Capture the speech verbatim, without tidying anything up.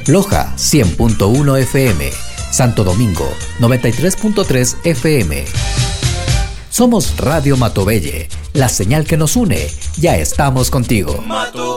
Loja cien punto uno F M, Santo Domingo noventa y tres punto tres F M. Somos Radio Matobelle, la señal que nos une. Ya estamos contigo. Mato.